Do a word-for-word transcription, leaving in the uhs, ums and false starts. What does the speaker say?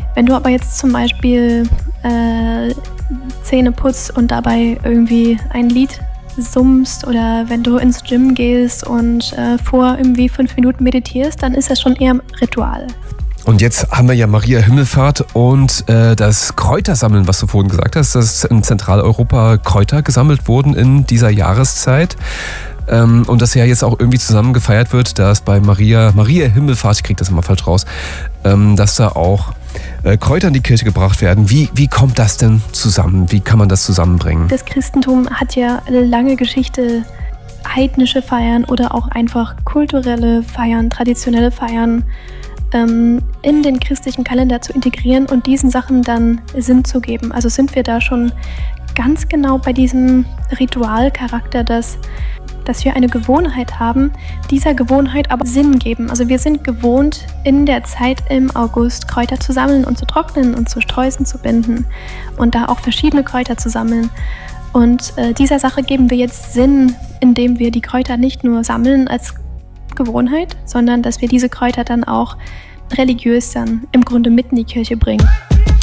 Wenn du aber jetzt zum Beispiel äh, Zähne putzt und dabei irgendwie ein Lied summst oder wenn du ins Gym gehst und äh, vor irgendwie fünf Minuten meditierst, dann ist das schon eher ein Ritual. Und jetzt haben wir ja Maria Himmelfahrt und äh, das Kräutersammeln, was du vorhin gesagt hast, dass in Zentraleuropa Kräuter gesammelt wurden in dieser Jahreszeit. Ähm, und das ja jetzt auch irgendwie zusammen gefeiert wird, dass bei Maria, Maria Himmelfahrt, ich kriege das immer falsch raus, ähm, dass da auch äh, Kräuter in die Kirche gebracht werden. Wie, wie kommt das denn zusammen? Wie kann man das zusammenbringen? Das Christentum hat ja eine lange Geschichte, heidnische Feiern oder auch einfach kulturelle Feiern, traditionelle Feiern ähm, in den christlichen Kalender zu integrieren und diesen Sachen dann Sinn zu geben. Also sind wir da schon ganz genau bei diesem Ritualcharakter, dass dass wir eine Gewohnheit haben, dieser Gewohnheit aber Sinn geben. Also wir sind gewohnt, in der Zeit im August Kräuter zu sammeln und zu trocknen und zu Sträußen zu binden und da auch verschiedene Kräuter zu sammeln. Und äh, dieser Sache geben wir jetzt Sinn, indem wir die Kräuter nicht nur sammeln als Gewohnheit, sondern dass wir diese Kräuter dann auch religiös dann im Grunde mit in die Kirche bringen.